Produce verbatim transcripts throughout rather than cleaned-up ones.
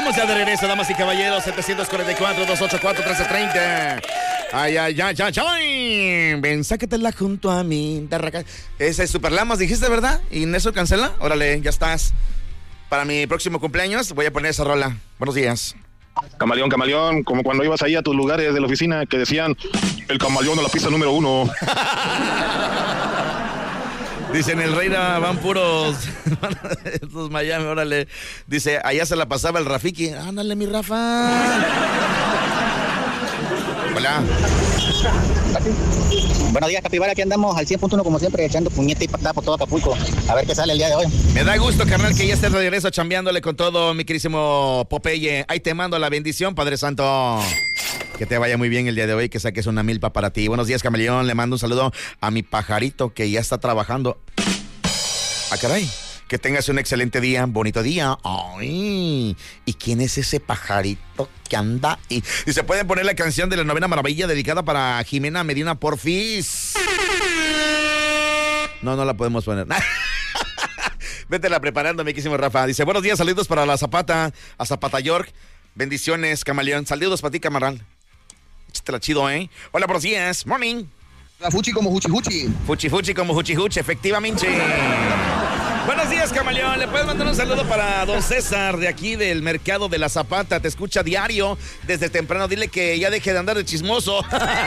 Estamos ya de regreso, damas y caballeros. setecientos cuarenta y cuatro, doscientos ochenta y cuatro, trece treinta. Ay, ay, ay, ay, ay. Ven, sácatela junto a mí. Ese es Super Lamas, dijiste, ¿verdad? ¿Y Nelson cancela? Órale, ya estás. Para mi próximo cumpleaños voy a poner esa rola. Buenos días. Camaleón, camaleón, como cuando ibas ahí a tus lugares de la oficina que decían el camaleón a la pista número uno. Dicen el Reina van puros estos Miami, órale. Dice, allá se la pasaba el Rafiki. Ándale, mi Rafa. Hola. Buenos días, Capibara, aquí andamos al cien punto uno como siempre, echando puñeta y patada por todo Acapulco. A ver qué sale el día de hoy. Me da gusto, carnal, que ya estés de regreso chambeándole con todo, mi querísimo Popeye. Ahí te mando la bendición, Padre Santo. Que te vaya muy bien el día de hoy, que saques una milpa para ti. Buenos días, camaleón. Le mando un saludo a mi pajarito que ya está trabajando. Ah, caray. Que tengas un excelente día, bonito día. Ay, ¿y quién es ese pajarito que anda? Y, y se pueden poner la canción de la novena maravilla dedicada para Jimena Medina Porfis. No, no la podemos poner. Vétela preparando, mi quísimo Rafa. Dice, buenos días, saludos para la Zapata, a Zapata York. Bendiciones, camaleón. Saludos para ti, camarón. Échatela chido, ¿eh? Hola, buenos días. Morning. La fuchi como huchi huchi. Fuchi fuchi como huchi huchi, efectivamente. Buenos días, camaleón. ¿Le puedes mandar un saludo para don César de aquí del Mercado de la Zapata? Te escucha diario desde temprano. Dile que ya deje de andar de chismoso.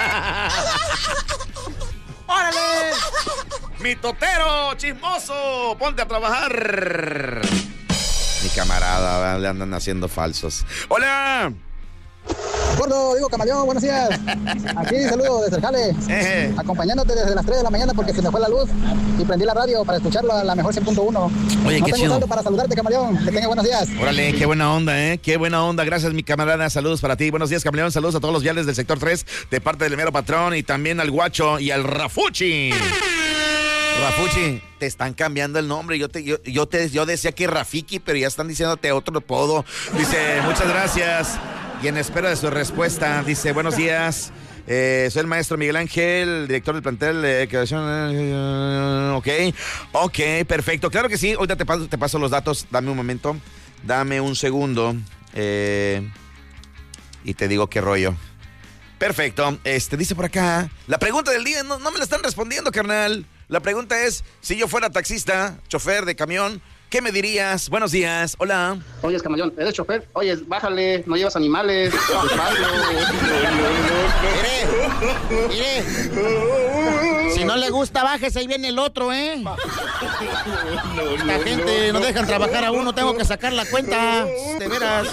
¡Órale! ¡Mi totero, chismoso! ¡Ponte a trabajar! Mi camarada, ¿verdad? Le andan haciendo falsos. ¡Hola! Gordo, digo camaleón, buenos días. Aquí saludo desde el jale, eh. acompañándote desde las tres de la mañana porque se me fue la luz y prendí la radio para escucharlo a la mejor cien punto uno. Oye, no qué tengo chido. tanto para saludarte, camaleón. Que tenga buenos días. Órale, qué buena onda, ¿eh? Qué buena onda. Gracias, mi camarada. Saludos para ti. Buenos días, camaleón. Saludos a todos los viales del sector tres de parte del mero patrón y también al guacho y al Rafuchi. Rafuchi, te están cambiando el nombre. Yo te, yo, yo te, yo decía que Rafiki, pero ya están diciéndote otro apodo. Dice, muchas gracias. Y en espera de su respuesta, dice, buenos días. Eh, soy el maestro Miguel Ángel, director del plantel de creación. Eh, ok, ok, perfecto. Claro que sí. Ahorita te paso, te paso los datos. Dame un momento. Dame un segundo. Eh, y te digo qué rollo. Perfecto. Este, dice por acá. La pregunta del día, no, no me la están respondiendo, carnal. La pregunta es, si yo fuera taxista, chofer de camión, ¿qué me dirías? Buenos días, hola. Oye, camaleón, ¿eres chofer? Oye, bájale, no llevas animales. Mire, mire. Si no le gusta, bájese, ahí viene el otro, ¿eh? La gente no dejan trabajar a uno, tengo que sacar la cuenta. De veras.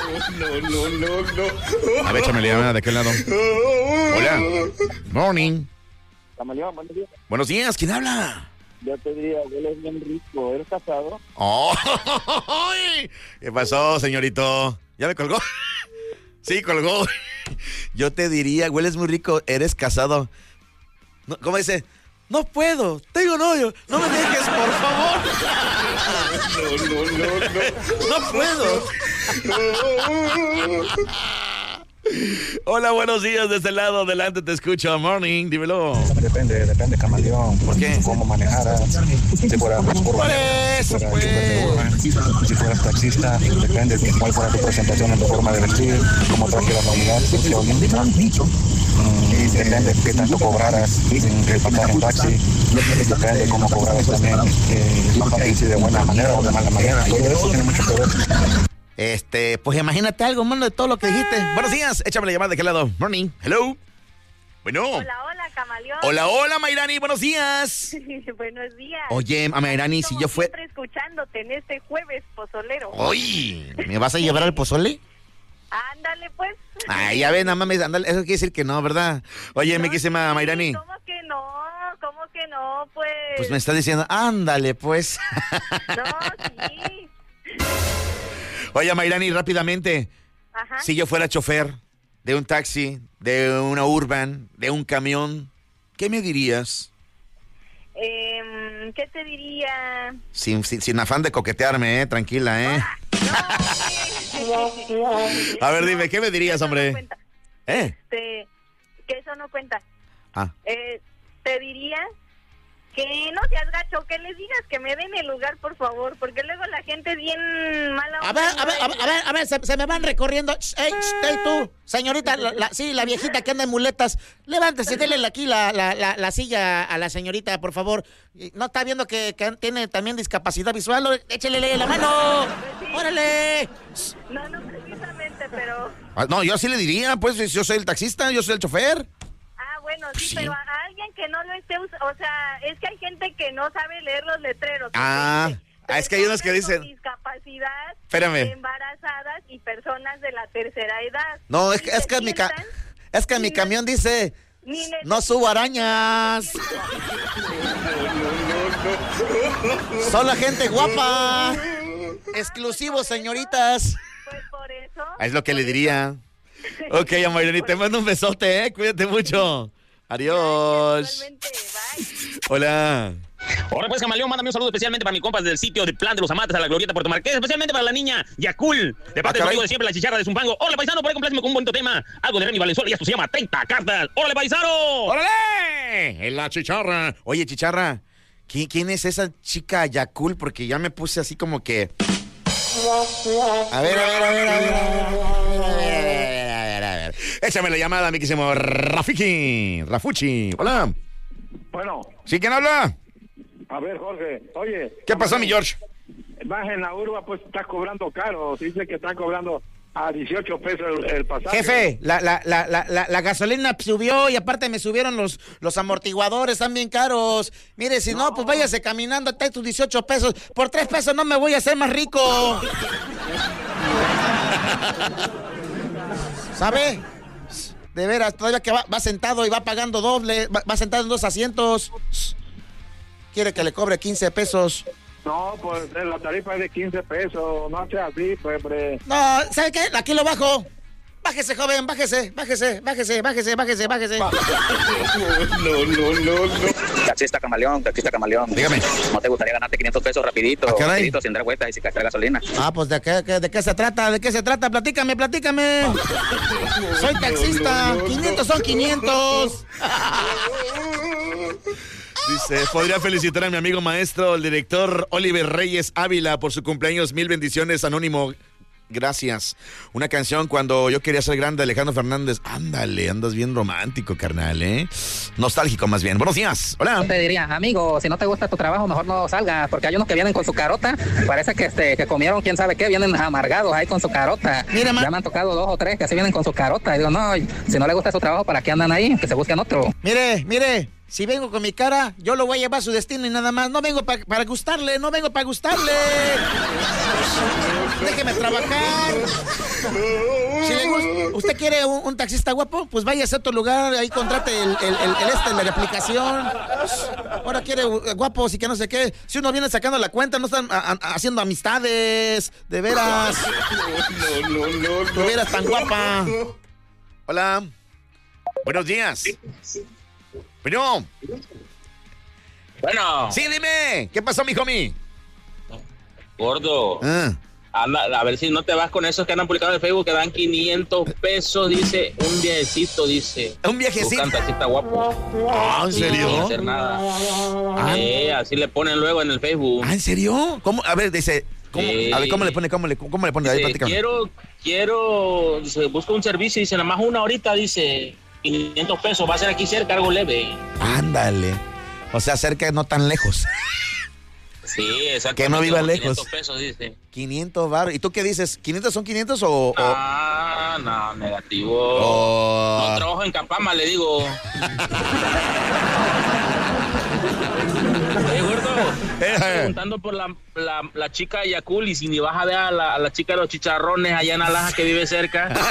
A ver, échame la llamada de aquel lado. Hola. Morning. Camaleón, buenos días. Buenos días, ¿quién habla? Yo te diría, eres bien rico, ¿eres casado? Oh, ¿qué pasó, señorito? ¿Ya me colgó? Sí, colgó. Yo te diría, hueles muy rico, eres casado. No, ¿cómo dice? No puedo, tengo novio, no me dejes, por favor. No, no, no, no. No puedo. Hola, buenos días de este lado, adelante, te escucho. Morning, dímelo. Depende, depende, camaleón. ¿Por qué? Cómo manejaras. Si fueras Por eso, si fueras pues. urban, si fueras taxista, depende de cuál fuera tu presentación en tu forma de vestir, cómo trajeras la unidad, si te orientan. Y depende de qué tanto cobraras el pasar en taxi. Depende de cómo cobraras también eh, si de buena manera o de mala manera. Todo eso tiene mucho que ver. Este, pues imagínate algo, mano, de todo lo que dijiste. Buenos días, échame la llamada de qué lado. Morning, hello. Bueno. Hola, hola, camaleón. Hola, hola, Mayrani, buenos días. Buenos días. Oye, Mayrani, si yo fuera... Siempre escuchándote en este jueves pozolero. Oye, ¿me vas a llevar al pozole? Ándale, pues. Ay, ya ven, no mames, ándale, eso quiere decir que no, ¿verdad? Oye, No, mi quísima sí, Mayrani. ¿Cómo que no? ¿Cómo que no? Pues... Pues me está diciendo, ándale, pues. No, sí. Oye, Mayrani, rápidamente. Ajá. Si yo fuera chofer de un taxi, de una urban, de un camión, ¿qué me dirías? Eh, ¿Qué te diría? Sin, sin, sin afán de coquetearme, ¿eh? Tranquila, ¿eh? No, A ver, dime, ¿qué me dirías, eso hombre? No cuenta. ¿Eh? Te- que eso no cuenta. Ah. Eh, te diría Que no seas gacho, que les digas que me den el lugar, por favor, porque luego la gente es bien mala. A ver, a ver, a ver, a ver, a ver, se, se me van recorriendo. Ey, ey, tú, señorita, la, la, sí, la viejita que anda en muletas, levántese, déle aquí la, la, la, la silla a la señorita, por favor. ¿No está viendo que, que tiene también discapacidad visual? Échele la mano. Sí. ¡Órale! No, no precisamente, pero... Ah, no, yo sí le diría, pues, yo soy el taxista, yo soy el chofer. Ah, bueno, sí, Sí. pero a alguien que no lo esté usando, o sea, es que hay gente que no sabe leer los letreros. Ah, Dice, ah, es que hay unos que personas dicen... con discapacidad, Espérame. embarazadas y personas de la tercera edad. No, es Y que, es se que mi ca- sientan es que mi y no- camión dice, ni necesitan- no subo arañas. Solo gente guapa. Exclusivo, señoritas. Pues por eso... Es lo que le diría. Ok, Amairani, te mando un besote, ¿eh? Cuídate mucho. Adiós. Igualmente, bye. Hola. Ahora pues, Camaleón, mándame un saludo especialmente para mis compas del sitio de Plan de los Amantes a la Glorieta Puerto Marqués, especialmente para la niña Yakul, de parte Ah, del amigo caray. de siempre, la chicharra de Zumpango. Órale, paisano, por ahí compláceme con un bonito tema, algo de Remy Valenzuela, y esto se llama treinta cartas. ¡Órale, paisano! ¡Órale! En la chicharra. Oye, chicharra, ¿quién, quién es esa chica Yakul? Porque ya me puse así como que... A ver, a ver, a ver, a ver, a ver, a ver, a ver, a ver, a ver. Échame la llamada, mi quísimo Rafiki, Rafuchi. Hola. Bueno, ¿Sí, quién habla? a ver, Jorge, oye. ¿Qué pasó, mi George? Baja en la urba, pues está cobrando caro. Dice que está cobrando a dieciocho pesos el, el pasaje. Jefe, la, la, la, la, la, la gasolina subió y aparte me subieron los, los amortiguadores, están bien caros. Mire, si no, pues váyase caminando, está tus dieciocho pesos. Por tres pesos no me voy a hacer más rico. ¿Sabe? De veras, todavía que va, va sentado y va pagando doble, va, va sentado en dos asientos. Quiere que le cobre quince pesos. No, pues la tarifa es de quince pesos. No sea así, pues, hombre. No, ¿sabe qué? Aquí lo bajo. Bájese, joven, bájese, bájese, bájese, bájese, bájese, bájese. No, no, no, no. Taxista Camaleón, taxista Camaleón. Dígame. ¿No te gustaría ganarte quinientos pesos rapidito? Ah, caray. Rapidito, sin dar vueltas y sin gastar gasolina. Ah, pues ¿de qué, qué- de qué se trata? ¿De qué se trata? Platícame, platícame. Soy taxista. quinientos son quinientos. Dice, podría felicitar a mi amigo maestro, el director Oliver Reyes Ávila, por su cumpleaños. Mil bendiciones, Anónimo. Gracias. Una canción cuando yo quería ser grande, Alejandro Fernández. Ándale, andas bien romántico, carnal, ¿eh? Nostálgico, más bien. Buenos días. Hola. Te diría, amigo, si no te gusta tu trabajo, mejor no salgas, porque hay unos que vienen con su carota, parece que este que comieron quién sabe qué, vienen amargados ahí con su carota. Mira, ma- ya me han tocado dos o tres que así vienen con su carota. Y digo, no, si no le gusta su trabajo, ¿para qué andan ahí? Que se busquen otro. Mire, mire, si vengo con mi cara, yo lo voy a llevar a su destino y nada más. No vengo pa- para gustarle, no vengo para gustarle. Déjeme trabajar. Si le gusta, ¿usted quiere un, un taxista guapo? Pues vaya a otro lugar, ahí contrate el, el, el, el este, la aplicación. Ahora quiere uh, guapos y que no sé qué. Si uno viene sacando la cuenta, no están a- a- haciendo amistades. De veras. No, no, no, no. De veras tan guapa. Hola. Buenos días. Bueno. Bueno, Sí, dime. ¿Qué pasó, mi homie? gordo, Ah. anda, a ver si no te vas con esos que andan publicando en Facebook que dan quinientos pesos, dice, un viejecito, dice. Un viejecito. Buscan taxista guapo. Ah, ¿en Sin serio? hacer nada. Ah. Eh, así le ponen luego en el Facebook. Ah, ¿en serio? ¿Cómo? A ver, dice, ¿cómo? Sí. A ver, ¿cómo le pone? ¿Cómo le, cómo le pone? Ahí, Dice, platícame. quiero, quiero, dice, busco un servicio, dice, nada más una horita, dice, quinientos pesos, va a ser aquí cerca, algo leve. Ándale. O sea, cerca, no tan lejos. Sí, exacto. Que no viva lejos. quinientos pesos, dice. quinientos bar. ¿Y tú qué dices? ¿quinientos son quinientos o...? o- Ah, no, negativo. o- No trabajo en Capama, le digo. Oye, gordo, estás preguntando por la, la, la chica de Yakul y si ni vas a ver a la, a la chica de los chicharrones allá en Alaja que vive cerca. No,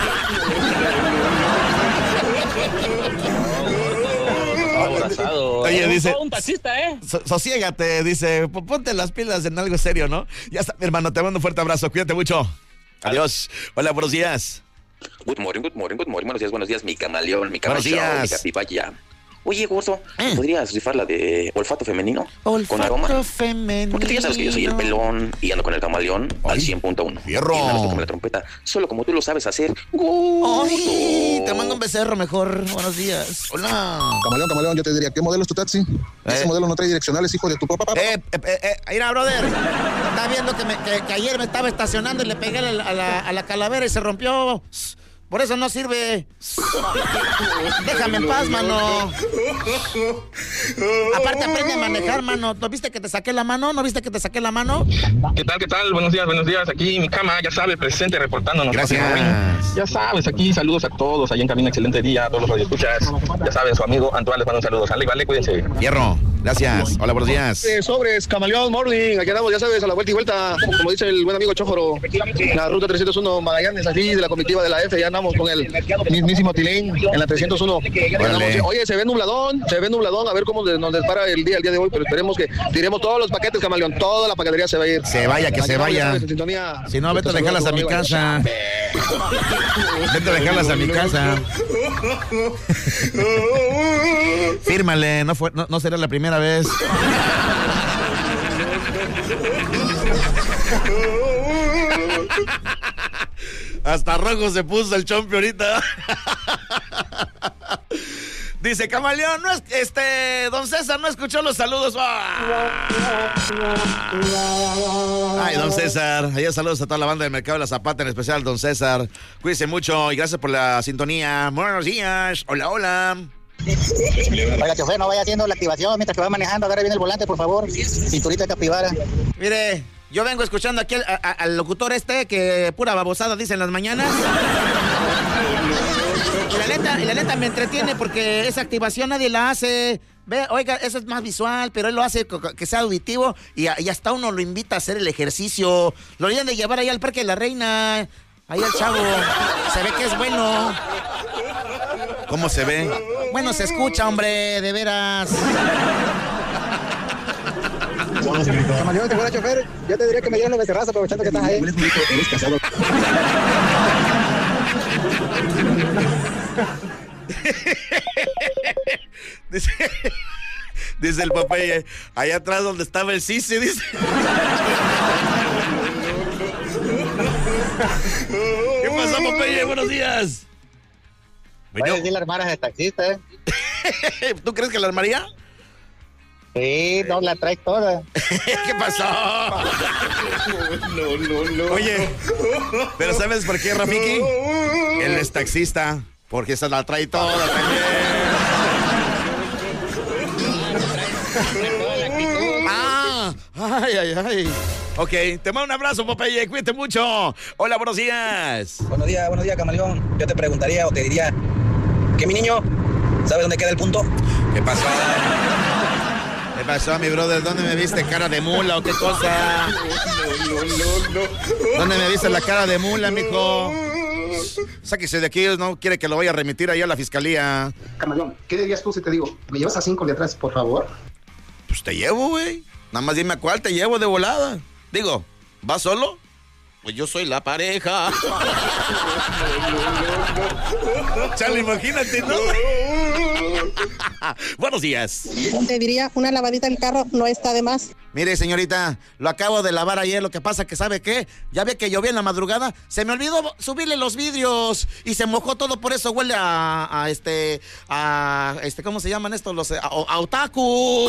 gordo, abrazado. Oye, Eres dice- todo un taxista, ¿eh? So- Sosiégate, dice, "P- ponte las pilas en algo serio, ¿no? Ya está, mi hermano, te mando un fuerte abrazo, cuídate mucho. Adiós. Hola, buenos días. Good morning, good morning, good morning. Buenos días, buenos días, mi camaleón, mi Buenos camaleón, mi días. capibaya. Oye, gordo, ¿Eh? ¿podrías rifar la de olfato femenino? Olfato con aroma. femenino. Porque tú ya sabes que yo soy el pelón y ando con el camaleón al cien punto uno. Fierro. Y no les toco la trompeta, solo como tú lo sabes hacer. Ay, te mando un becerro mejor. Buenos días. Hola. Camaleón, camaleón, yo te diría, ¿qué modelo es tu taxi? Ese Eh. modelo no trae direccionales, hijo de tu papá. Eh, eh, eh, eh, mira, brother. Está viendo que, me- que- que ayer me estaba estacionando y le pegué a la, a la- a la calavera y se rompió. Por eso no sirve. Déjame en paz, mano. Aparte, aprende a manejar, mano. ¿No viste que te saqué la mano? ¿No viste que te saqué la mano? ¿Qué tal, qué tal? Buenos días, buenos días. Aquí mi cama, ya sabes, presente, reportándonos. Gracias. Ya sabes, aquí saludos a todos. Allá en cabina, excelente día. A todos los radioescuchas. Ya saben, su amigo Antoine les manda un saludo. Sale, vale, cuídense. Fierro, gracias. Hola, buenos días. Eh, sobres, Camaleón Morning, aquí andamos, ya sabes, a la vuelta y vuelta, como dice el buen amigo Chóforo, la ruta trescientos uno Magallanes, así, de la comitiva de la F, ya andamos con el mismísimo Tilín en la trescientos uno. Andamos, oye, se ve nubladón, se ve nubladón, a ver cómo nos despara el día, el día de hoy, pero esperemos que tiremos todos los paquetes, Camaleón, toda la paquetería se va a ir. Se vaya, que Aquí se andamos, ya vaya. sabes, en sintonía. Si no, vete a dejarlas a mi casa. Vete a dejarlas a mi casa. Fírmale, no, fue, no, no será la primera vez. Hasta rojo se puso el chompe ahorita. Dice Camaleón, no es, este, don César no escuchó los saludos. Ay, don César, allá saludos a toda la banda del Mercado de la Zapata, en especial don César. Cuídense mucho y gracias por la sintonía. Buenos días. Hola, hola. Oiga, chofer, no vaya haciendo la activación mientras que va manejando. Agarre bien el volante, por favor. Cinturita de capibara. Mire, yo vengo escuchando aquí al, a- al locutor este que pura babosada dice en las mañanas. Y la neta, y la neta me entretiene porque esa activación nadie la hace. Ve, oiga, eso es más visual, pero él lo hace co- co- que sea auditivo y, a- y hasta uno lo invita a hacer el ejercicio. Lo deben de llevar allá al Parque de la Reina. Ahí al chavo. Se ve que es bueno. ¿Cómo se ve? Bueno, se escucha, hombre, de veras. Camaleón, ¿te fuera chofer? Yo te diría que me dieran los becerrazos aprovechando que estás ahí. Eres casado. Dice, dice el Popeye, allá atrás donde estaba el Cici, dice. ¿Qué pasó, Popeye? Buenos días. Voy a decir la hermana de taxista, ¿eh? ¿Tú crees que la armaría? Sí, no, la traes toda. ¿Qué pasó? No, no, no. Oye, ¿pero sabes por qué, Rafiki? Él es taxista, porque se la trae toda también. Ah, ay, ay, ay. Ok, te mando un abrazo, Popeye, cuídate mucho. Hola, buenos días. Buenos días, buenos días, Camaleón. Yo te preguntaría o te diría, ¿qué mi niño? ¿Sabes dónde queda el punto? ¿Qué pasó? ¿Qué pasó, mi brother? ¿Dónde me viste cara de mula o qué cosa? No, no, no, no. ¿Dónde me viste la cara de mula, mijo? Sáquese de aquí, no quiere que lo vaya a remitir ahí a la fiscalía. Camaleón, ¿qué dirías tú si te digo? ¿Me llevas a cinco de atrás, por favor? Pues te llevo, güey. Nada más dime a cuál te llevo de volada. Digo, ¿vas solo? Pues yo soy la pareja. Chale, imagínate, ¿no? Buenos días. Te diría, una lavadita del carro no está de más. Mire, señorita, lo acabo de lavar ayer. Lo que pasa que, ¿sabe qué? Ya ve que llovía en la madrugada. Se me olvidó subirle los vidrios y se mojó todo. Por eso huele a, a este, a este, ¿cómo se llaman estos? Los, a, a otaku.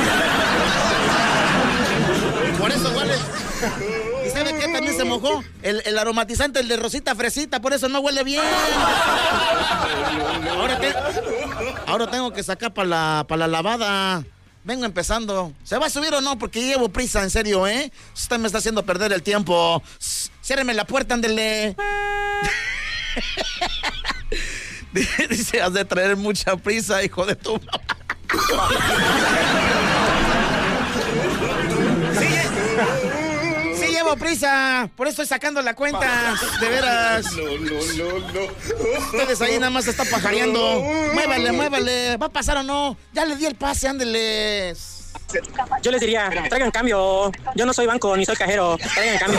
Por eso huele. ¿Y sabe qué? También se mojó el, el aromatizante, el de Rosita Fresita. Por eso no huele bien. Ahora, te, ahora tengo que sacar para la, para la lavada. Vengo empezando. ¿Se va a subir o no? Porque llevo prisa, en serio, ¿eh? Usted me está haciendo perder el tiempo. Ciérreme la puerta, ándele. Dice, has de traer mucha prisa, hijo de tu mamá. Sí, sí llevo prisa. Por eso estoy sacando la cuenta. De veras. No, no, no, no. Ustedes ahí nada más se está pajareando. Muévale, muévale. ¿Va a pasar o no? Ya le di el pase, ándele. Yo les diría, traigan cambio. Yo no soy banco ni soy cajero. Traigan cambio.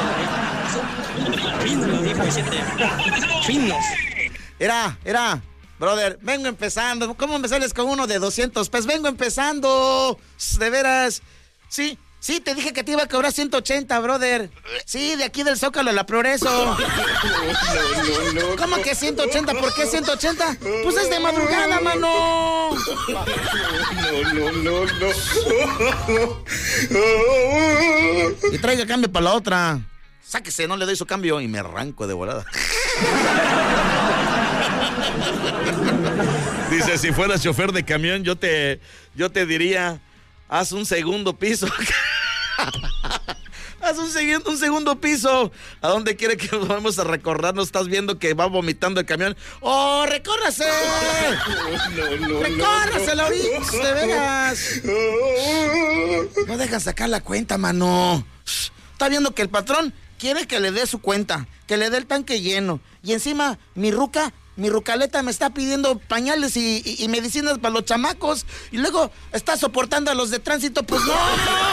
Finos, dijo Vicente. Finos. Era, era. Brother, vengo empezando. ¿Cómo me sales con uno de doscientos pesos? Vengo empezando. De veras. Sí, sí, te dije que te iba a cobrar ciento ochenta, brother. Sí, de aquí del Zócalo a la Progreso. No, no, no, ¿Cómo que ciento ochenta? ¿Por qué ciento ochenta? Pues es de madrugada, mano. No, no, no, no. Y traiga cambio para la otra. Sáquese, no le doy su cambio y me arranco de volada. Dice, si fueras chofer de camión, yo te, yo te diría, haz un segundo piso. Haz un, segu- un segundo piso. ¿A dónde quiere que nos vamos a recorrer? ¿No estás viendo que va vomitando el camión? ¡Oh, recórrase! No, no, no, ¡Recórrase, no. Laurix! ¡De veras! No dejan sacar la cuenta, mano. Está viendo que el patrón quiere que le dé su cuenta, que le dé el tanque lleno. Y encima, mi ruca, mi rucaleta me está pidiendo pañales y, y, y medicinas para los chamacos. Y luego está soportando a los de tránsito, pues no.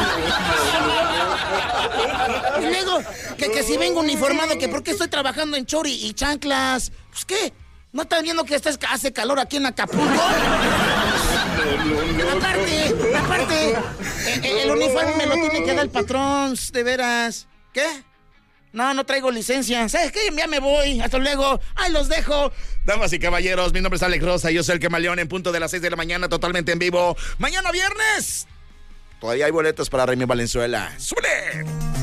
Y luego, que, que si vengo uniformado, que por qué estoy trabajando en chori y chanclas. Pues qué, ¿no están viendo que está, hace calor aquí en Acapulco? Aparte, aparte, el, el uniforme me lo tiene que dar el patrón, de veras. ¿Qué? No, no traigo licencia. ¿Sabes qué? Ya me voy. Hasta luego. ¡Ay, los dejo! Damas y caballeros, mi nombre es Alex Rosa. Yo soy el Camaleón en punto de las seis de la mañana, totalmente en vivo. Mañana viernes. Todavía hay boletos para Remy Valenzuela. ¡Súbele!